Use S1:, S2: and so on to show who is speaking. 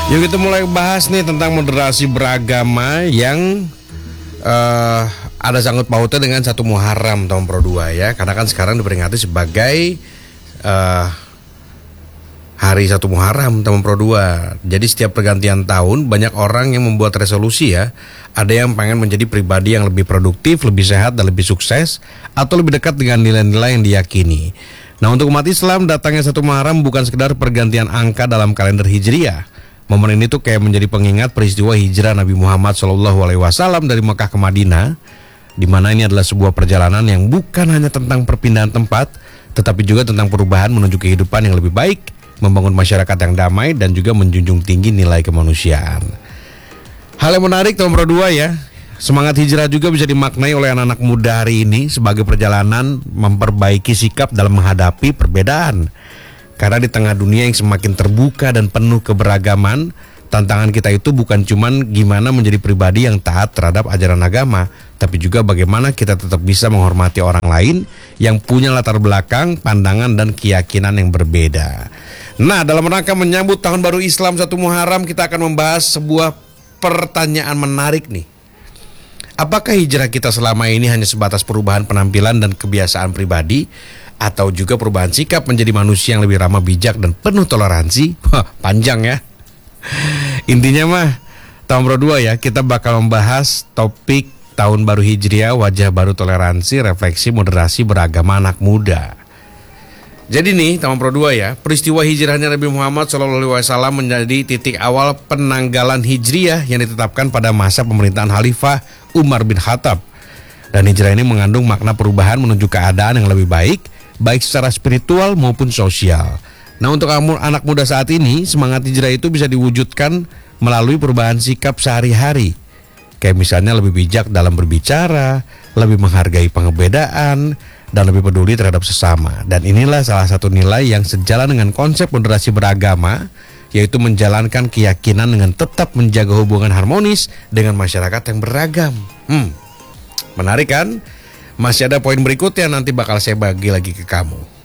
S1: Yuk kita mulai bahas nih tentang moderasi beragama yang ada sangkut pautnya dengan 1 Muharram tahun Pro 2 ya. Karena kan sekarang diperingati sebagai hari 1 Muharram tahun Pro 2. Jadi setiap pergantian tahun banyak orang yang membuat resolusi ya. Ada yang pengen menjadi pribadi yang lebih produktif, lebih sehat dan lebih sukses, atau lebih dekat dengan nilai-nilai yang diyakini. Nah, untuk umat Islam, datangnya 1 Muharram bukan sekedar pergantian angka dalam kalender Hijriah. Momen ini tuh kayak menjadi pengingat peristiwa hijrah Nabi Muhammad SAW dari Mekah ke Madinah, di mana ini adalah sebuah perjalanan yang bukan hanya tentang perpindahan tempat, tetapi juga tentang perubahan menuju kehidupan yang lebih baik, membangun masyarakat yang damai, dan juga menjunjung tinggi nilai kemanusiaan. Hal yang menarik tahun Pro 2 ya, semangat hijrah juga bisa dimaknai oleh anak-anak muda hari ini sebagai perjalanan memperbaiki sikap dalam menghadapi perbedaan. Karena di tengah dunia yang semakin terbuka dan penuh keberagaman, tantangan kita itu bukan cuman gimana menjadi pribadi yang taat terhadap ajaran agama, tapi juga bagaimana kita tetap bisa menghormati orang lain yang punya latar belakang, pandangan, dan keyakinan yang berbeda. Nah, dalam rangka menyambut Tahun Baru Islam 1 Muharram, kita akan membahas sebuah pertanyaan menarik nih. Apakah hijrah kita selama ini hanya sebatas perubahan penampilan dan kebiasaan pribadi, atau juga perubahan sikap menjadi manusia yang lebih ramah, bijak, dan penuh toleransi? Wah, panjang ya. Intinya mah tahun Pro 2 ya, kita bakal membahas topik Tahun Baru Hijriah, wajah baru toleransi, refleksi moderasi beragama anak muda. Jadi nih tahun Pro 2 ya, peristiwa hijrahnya Nabi Muhammad SAW menjadi titik awal penanggalan Hijriah yang ditetapkan pada masa pemerintahan Khalifah Umar bin Khattab. Dan hijrah ini mengandung makna perubahan menuju keadaan yang lebih baik secara spiritual maupun sosial. Nah, untuk anak muda saat ini, semangat hijrah itu bisa diwujudkan melalui perubahan sikap sehari-hari. Kayak misalnya lebih bijak dalam berbicara, lebih menghargai pengebedaan, dan lebih peduli terhadap sesama. Dan inilah salah satu nilai yang sejalan dengan konsep moderasi beragama, yaitu menjalankan keyakinan dengan tetap menjaga hubungan harmonis dengan masyarakat yang beragam. Menarik kan? Masih ada poin berikutnya, nanti bakal saya bagi lagi ke kamu.